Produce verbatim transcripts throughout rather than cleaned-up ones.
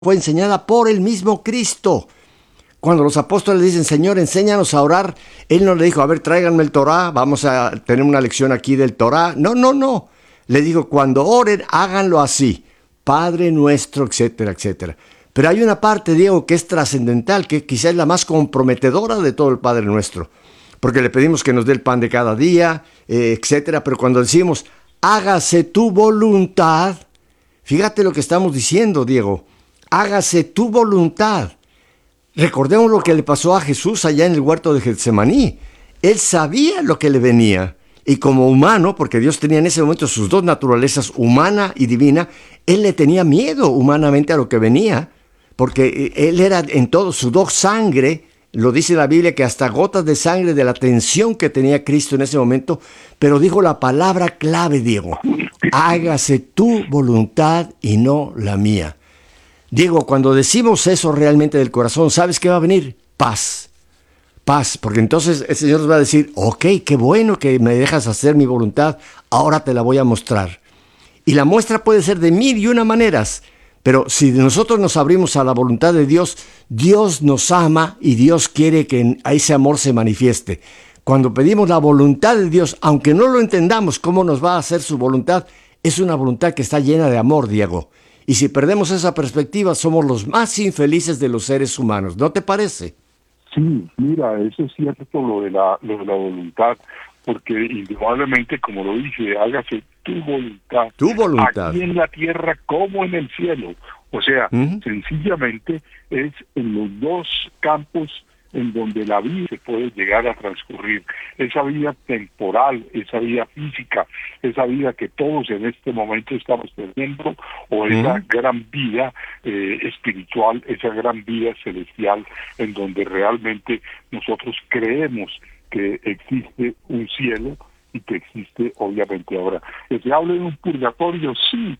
fue enseñada por el mismo Cristo. Cuando los apóstoles dicen, Señor, enséñanos a orar, Él no le dijo, a ver, tráiganme el Torá, vamos a tener una lección aquí del Torá. No, no, no. Le dijo, cuando oren, háganlo así. Padre nuestro, etcétera, etcétera. Pero hay una parte, Diego, que es trascendental, que quizás es la más comprometedora de todo el Padre Nuestro. Porque le pedimos que nos dé el pan de cada día, eh, etcétera. Pero cuando decimos, hágase tu voluntad, fíjate lo que estamos diciendo, Diego. Hágase tu voluntad. Recordemos lo que le pasó a Jesús allá en el huerto de Getsemaní. Él sabía lo que le venía. Y como humano, porque Dios tenía en ese momento sus dos naturalezas, humana y divina, Él le tenía miedo humanamente a lo que venía. Porque Él era en todo, sudó sangre. Lo dice la Biblia que hasta gotas de sangre de la tensión que tenía Cristo en ese momento. Pero dijo la palabra clave, Diego. Hágase tu voluntad y no la mía. Diego, cuando decimos eso realmente del corazón, ¿sabes qué va a venir? Paz. Paz, porque entonces el Señor nos va a decir, ok, qué bueno que me dejas hacer mi voluntad, ahora te la voy a mostrar. Y la muestra puede ser de mil y una maneras, pero si nosotros nos abrimos a la voluntad de Dios, Dios nos ama y Dios quiere que ese amor se manifieste. Cuando pedimos la voluntad de Dios, aunque no lo entendamos cómo nos va a hacer su voluntad, es una voluntad que está llena de amor, Diego. Y si perdemos esa perspectiva, somos los más infelices de los seres humanos. ¿No te parece? Sí, mira, eso es cierto, lo de la, lo de la voluntad, porque indudablemente, como lo dice, hágase tu voluntad, tu voluntad, aquí en la tierra como en el cielo. O sea, uh-huh. sencillamente es en los dos campos en donde la vida se puede llegar a transcurrir, esa vida temporal, esa vida física, esa vida que todos en este momento estamos teniendo, o esa uh-huh. gran vida eh, espiritual, esa gran vida celestial, en donde realmente nosotros creemos que existe un cielo y que existe obviamente ahora. Que se hable de un purgatorio, sí,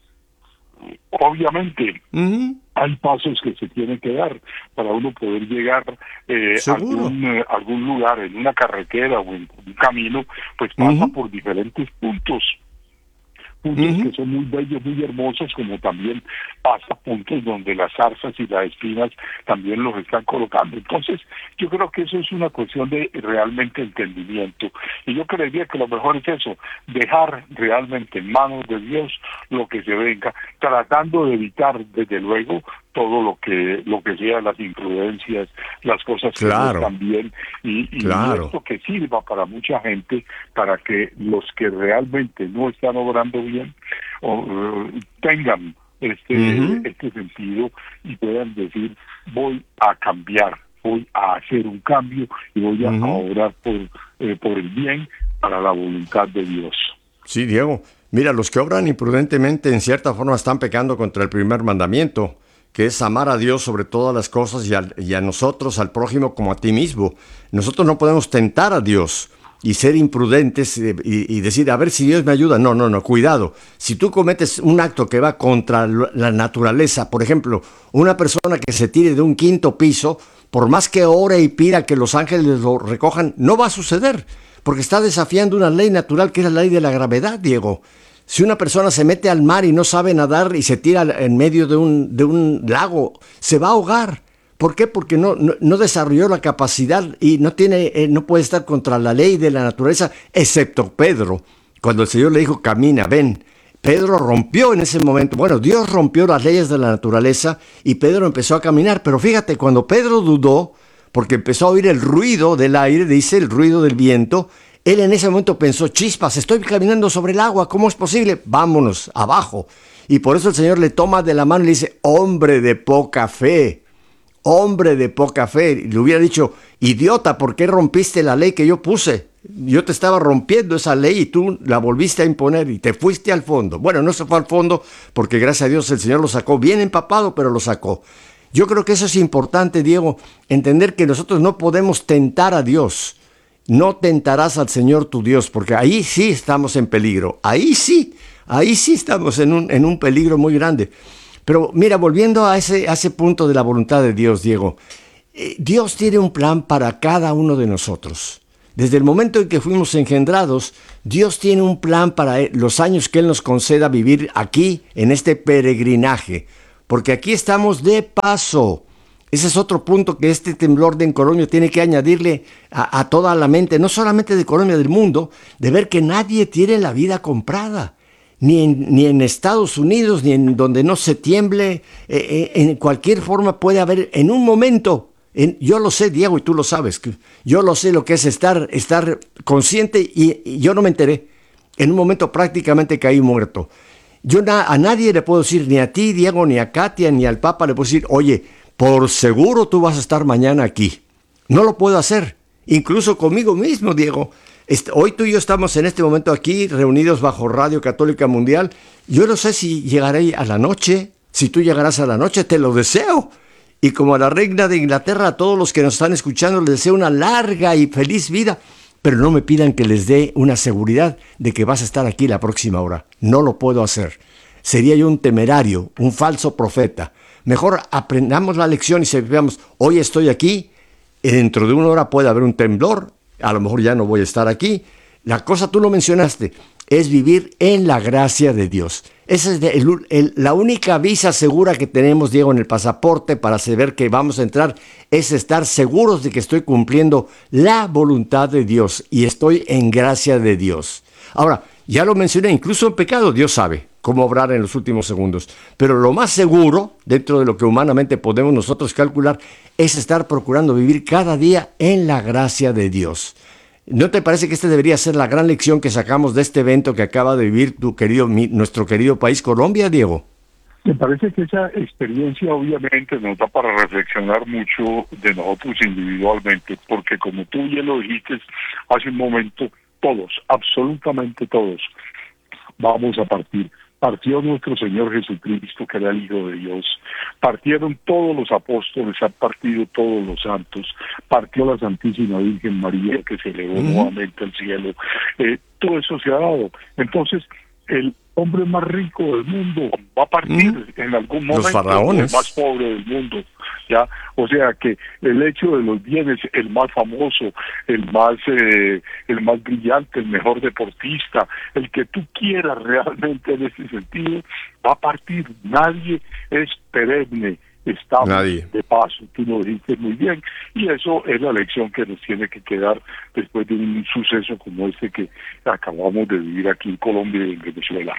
obviamente, uh-huh. hay pasos que se tienen que dar para uno poder llegar eh, a algún, eh, algún lugar, en una carretera o en un camino, pues pasa uh-huh. por diferentes puntos. Puntos uh-huh. que son muy bellos, muy hermosos, como también pasa puntos donde las zarzas y las espinas también los están colocando. Entonces, yo creo que eso es una cuestión de realmente entendimiento. Y yo creería que lo mejor es eso, dejar realmente en manos de Dios lo que se venga, tratando de evitar, desde luego, todo lo que lo que sea las imprudencias, las cosas que claro. no están bien, y, y claro. esto que sirva para mucha gente, para que los que realmente no están obrando bien o uh, tengan este uh-huh. este sentido y puedan decir, voy a cambiar, voy a hacer un cambio y voy a, uh-huh. a obrar por, eh, por el bien para la voluntad de Dios. Sí, Diego. Mira, los que obran imprudentemente en cierta forma están pecando contra el primer mandamiento, que es amar a Dios sobre todas las cosas y a, y a nosotros, al prójimo, como a ti mismo. Nosotros no podemos tentar a Dios y ser imprudentes y, y decir, a ver si Dios me ayuda. No, no, no, cuidado. Si tú cometes un acto que va contra la naturaleza, por ejemplo, una persona que se tire de un quinto piso, por más que ore y pida que los ángeles lo recojan, no va a suceder, porque está desafiando una ley natural que es la ley de la gravedad, Diego. Si una persona se mete al mar y no sabe nadar y se tira en medio de un, de un lago, se va a ahogar. ¿Por qué? Porque no, no, no desarrolló la capacidad y no, tiene, eh, no puede estar contra la ley de la naturaleza, excepto Pedro. Cuando el Señor le dijo, camina, ven. Pedro rompió en ese momento. Bueno, Dios rompió las leyes de la naturaleza y Pedro empezó a caminar. Pero fíjate, cuando Pedro dudó, porque empezó a oír el ruido del aire, dice, el ruido del viento, él en ese momento pensó, chispas, estoy caminando sobre el agua, ¿cómo es posible? Vámonos, abajo. Y por eso el Señor le toma de la mano y le dice, hombre de poca fe, hombre de poca fe. Y le hubiera dicho, idiota, ¿por qué rompiste la ley que yo puse? Yo te estaba rompiendo esa ley y tú la volviste a imponer y te fuiste al fondo. Bueno, no se fue al fondo porque gracias a Dios el Señor lo sacó bien empapado, pero lo sacó. Yo creo que eso es importante, Diego, entender que nosotros no podemos tentar a Dios. No tentarás al Señor tu Dios, porque ahí sí estamos en peligro. Ahí sí, ahí sí estamos en un, en un peligro muy grande. Pero mira, volviendo a ese, a ese punto de la voluntad de Dios, Diego, eh, Dios tiene un plan para cada uno de nosotros. Desde el momento en que fuimos engendrados, Dios tiene un plan para los años que Él nos conceda vivir aquí, en este peregrinaje. porque aquí estamos de paso. Ese es otro punto que este temblor de en Colombia tiene que añadirle a, a toda la mente, no solamente de Colombia, del mundo, de ver que nadie tiene la vida comprada, ni en, ni en Estados Unidos, ni en donde no se tiemble, eh, eh, en cualquier forma puede haber, en un momento, en, yo lo sé, Diego, y tú lo sabes, que yo lo sé lo que es estar, estar consciente y, y yo no me enteré, en un momento prácticamente caí muerto. Yo na, a nadie le puedo decir, ni a ti, Diego, ni a Katia, ni al Papa, le puedo decir, oye, por seguro tú vas a estar mañana aquí. No lo puedo hacer, incluso conmigo mismo, Diego. Este, hoy tú y yo estamos en este momento aquí, reunidos bajo Radio Católica Mundial. Yo no sé si llegaré a la noche, si tú llegarás a la noche, te lo deseo. Y como a la reina de Inglaterra, a todos los que nos están escuchando, les deseo una larga y feliz vida. Pero no me pidan que les dé una seguridad de que vas a estar aquí la próxima hora. No lo puedo hacer. Sería yo un temerario, un falso profeta. Mejor aprendamos la lección y sepamos, hoy estoy aquí, y dentro de una hora puede haber un temblor, a lo mejor ya no voy a estar aquí. La cosa, tú lo mencionaste, es vivir en la gracia de Dios. Esa es el, el, la única visa segura que tenemos, Diego, en el pasaporte para saber que vamos a entrar, es estar seguros de que estoy cumpliendo la voluntad de Dios y estoy en gracia de Dios. Ahora, ya lo mencioné, incluso en pecado, Dios sabe cómo obrar en los últimos segundos. Pero lo más seguro, dentro de lo que humanamente podemos nosotros calcular, es estar procurando vivir cada día en la gracia de Dios. ¿No te parece que esta debería ser la gran lección que sacamos de este evento que acaba de vivir tu querido, mi, nuestro querido país Colombia, Diego? Me parece que esa experiencia obviamente nos da para reflexionar mucho de nosotros individualmente, porque como tú ya lo dijiste hace un momento, todos, absolutamente todos, vamos a partir. Partió nuestro Señor Jesucristo, que era el Hijo de Dios. Partieron todos los apóstoles, han partido todos los santos. Partió la Santísima Virgen María, que se elevó uh-huh. nuevamente al cielo. Eh, todo eso se ha dado. Entonces, el hombre más rico del mundo va a partir uh-huh. en algún momento. Los faraones. El más pobre del mundo. ¿Ya? O sea que el hecho de los bienes, el más famoso, el más eh, el más brillante, el mejor deportista, el que tú quieras realmente en ese sentido, va a partir. Nadie es perenne, estamos Nadie. de paso, tú lo dijiste muy bien, y eso es la lección que nos tiene que quedar después de un suceso como este que acabamos de vivir aquí en Colombia y en Venezuela.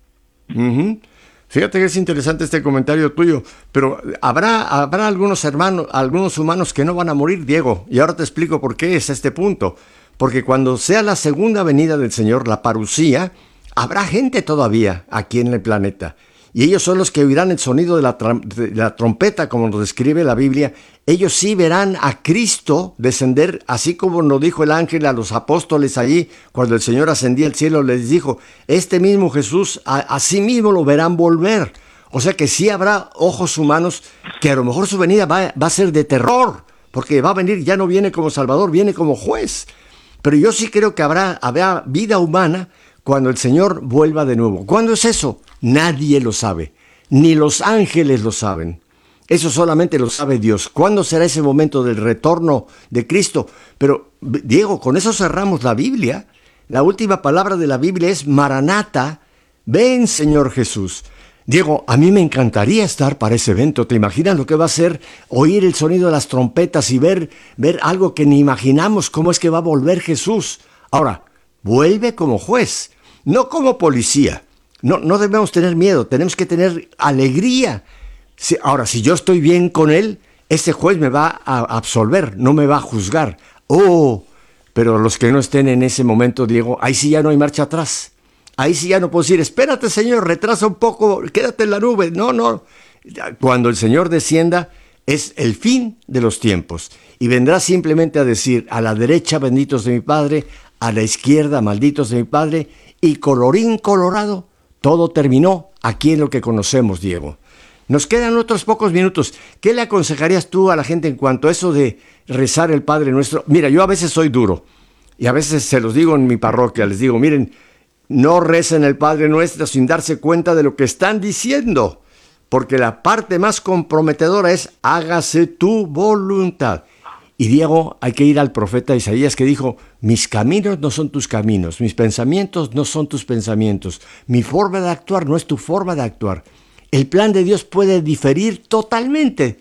Uh-huh. Fíjate que es interesante este comentario tuyo, pero habrá, habrá algunos hermanos, algunos humanos que no van a morir, Diego, y ahora te explico por qué es este punto. Porque cuando sea la segunda venida del Señor, la parusía, habrá gente todavía aquí en el planeta. Y ellos son los que oirán el sonido de la, tram- de la trompeta, como nos describe la Biblia. Ellos sí verán a Cristo descender, así como nos dijo el ángel a los apóstoles allí, cuando el Señor ascendía al cielo, les dijo, este mismo Jesús, a, a sí mismo lo verán volver. O sea que sí habrá ojos humanos que a lo mejor su venida va, va a ser de terror, porque va a venir, ya no viene como Salvador, viene como juez. Pero yo sí creo que habrá, habrá vida humana cuando el Señor vuelva de nuevo. ¿Cuándo es eso? Nadie lo sabe, ni los ángeles lo saben. Eso solamente lo sabe Dios. ¿Cuándo será ese momento del retorno de Cristo? Pero, Diego, con eso cerramos la Biblia. La última palabra de la Biblia es Maranata, ven Señor Jesús. Diego, a mí me encantaría estar para ese evento. ¿Te imaginas lo que va a ser oír el sonido de las trompetas y ver, ver algo que ni imaginamos cómo es que va a volver Jesús? Ahora, vuelve como juez, no como policía. No, no debemos tener miedo, tenemos que tener alegría. Si, ahora, si yo estoy bien con él, ese juez me va a absolver, no me va a juzgar. Oh, pero los que no estén en ese momento, Diego, ahí sí ya no hay marcha atrás. Ahí sí ya no puedo decir, espérate, Señor, retrasa un poco, quédate en la nube. No, no. Cuando el Señor descienda, es el fin de los tiempos. Y vendrá simplemente a decir, a la derecha, benditos de mi Padre, a la izquierda, malditos de mi Padre, y colorín colorado, todo terminó aquí en lo que conocemos, Diego. Nos quedan otros pocos minutos. ¿Qué le aconsejarías tú a la gente en cuanto a eso de rezar el Padre Nuestro? Mira, yo a veces soy duro y a veces se los digo en mi parroquia. Les digo, miren, no recen el Padre Nuestro sin darse cuenta de lo que están diciendo, porque la parte más comprometedora es hágase tu voluntad. Y Diego, hay que ir al profeta Isaías que dijo, mis caminos no son tus caminos, mis pensamientos no son tus pensamientos, mi forma de actuar no es tu forma de actuar. el plan de Dios puede diferir totalmente